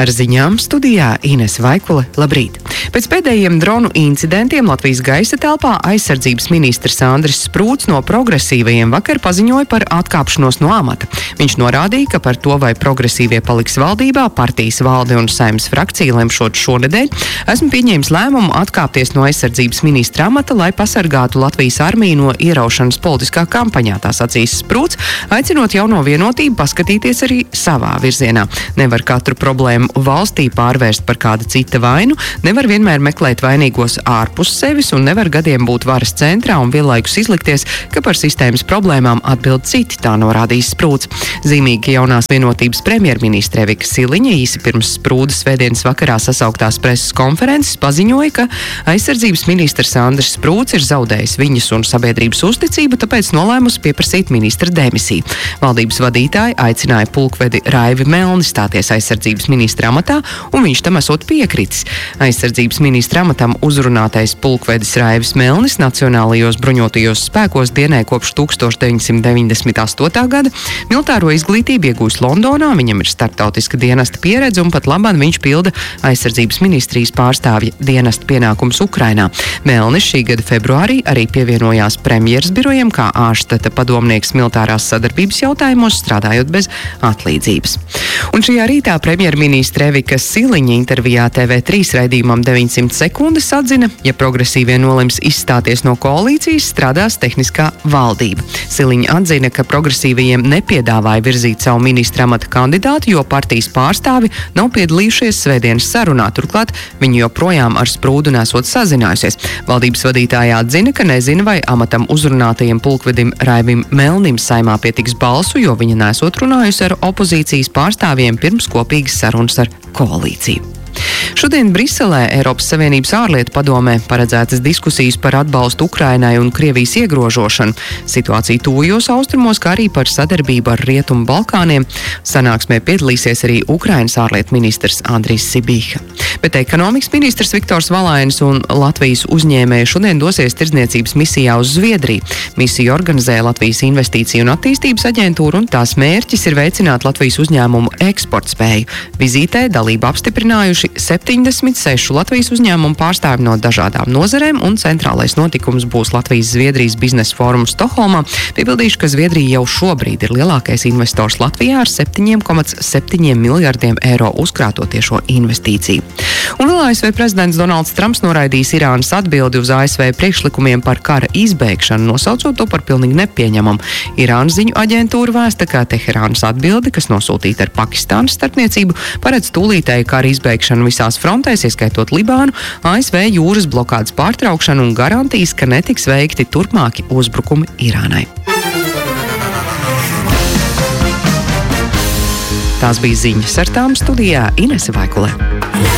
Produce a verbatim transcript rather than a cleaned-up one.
Ar ziņām studijā Ines Vaikule. Labrīt! Pēc pēdējiem dronu incidentiem Latvijas gaisa telpā aizsardzības ministrs Andris Sprūts no progresīvajiem vakar paziņoja par atkāpšanos no amata. Viņš norādīja, ka par to, vai progresīvie paliks valdībā, partijas valde un Saeimas frakcija lemšot šonedēļ, esmu pieņēmis lēmumu atkāpties no aizsardzības ministra amata, lai pasargātu Latvijas armiju no ieraušanas politiskā kampaņā, tā sacīs Sprūts, aicinot jauno vienotību paskatīties arī savā virzienā. Nevar katru problēmu valstī pārvērst par kāda cita vainu, nevar vienmēr meklēt vainīgos ārpus sevis un nevar gadiem būt varas centrā un vienlaikus izlikties, ka par sistēmas problēmām atbild citi, tā norādījis Sprūts. Zīmīgi, ka jaunās vienotības premjerministre Evika Siliņa īsi pirms Sprūda svētdienas vakarā sasauktās preses konferences paziņoja, ka aizsardzības ministrs Andris Sprūts ir zaudējis viņas un sabiedrības uzticību, tāpēc nolēmusi pieprasīt ministra demisiju. Valdības vadītāji aicināja pulkvedi Raivi Melni stāties aizsardzības ministra amatā, un viņš tam esot piekritis. Aizsardzības ministra amatam uzrunātais pulkvedis Raivis Melnis Nacionālajos bruņotajos spēkos dienē kopš tūkstoš deviņsimt deviņdesmit astotā gada, militāro izglītību iegūs Londonā, viņam ir starptautiska dienesta pieredze un pat labāk viņš pilda aizsardzības ministrijas pārstāvja dienesta pienākums Ukrainā. Melnis šī gada februārī arī pievienojās premjeras birojam kā ārštata padomnieks militārās sadarbības jautājumos, strādājot bez atlīdzības. Un šajā rītā premjerministre Evika Siliņa intervijā T V trīs raidījumam deviņsimt sekundes atzina, ja progresīvie nolems izstāties no koalīcijas, strādās tehniskā valdība. Siliņa atzina, ka progresīvajiem nepiedāvāja virzīt savu ministra amata kandidātu, jo partijas pārstāvi nav piedalījušies svētdienas sarunā, turklāt viņi joprojām ar Sprūdu nesot sazinājusies. Valdības vadītāja atzina, ka nezina, vai amatam uzrunātajiem pulkvedim Raivim Melnim Saeimā pietiks balsu, jo viņa nesot runājusi ar opozīcijas pārstāvjiem pirms kopīgas sarunas ar koalīciju. Šodien Briselē Eiropas Savienības ārlietu padomē paredzētas diskusijas par atbalstu Ukrainai un Krievijas iegrožošanu, situāciju tuvajos austrumos, kā arī par sadarbību ar Rietumu Balkāniem. Sanāksmē piedalīsies arī Ukrainas ārlietu ministrs Andrijs Sibīha. Bet ekonomikas ministrs Viktors Valainis un Latvijas uzņēmēji šodien dosies tirdzniecības misijā uz Zviedriju. Misiju organizē Latvijas Investīciju un attīstības aģentūra, un tās mērķis ir veicināt Latvijas uzņēmumu eksportspēju. Vizītē dalību apstiprinājuši septiņdesmit seši Latvijas uzņēmumu pārstāvji no dažādām nozarēm, un centrālais notikums būs Latvijas-Zviedrijas biznesa fórums Stokholmā. Piebildīšu, ka Zviedrija jau šobrīd ir lielākais investors Latvijā ar septiņiem komats septiņiem miljardiem eiro uzkrāto tiešo investīciju. Un vēl A S V prezidents Donalds Trumps noraidījis Irānas atbildi uz A S V priekšlikumiem par kara izbeigšanu, nosaucot to par pilnīgi nepieņemamu. Irānas ziņu aģentūra vēsta, ka Teherānas atbildi, kas nosūtīta ar Pakistānas starpniecību, paredz tūlītēju kara izbeigšanu visās frontēs, ieskaitot Libānu, A S V jūras blokādes pārtraukšanu un garantijas, ka netiks veikti turpmāki uzbrukumi Irānai. Tās bija ziņas, ar tām studijā Inese Vaikule.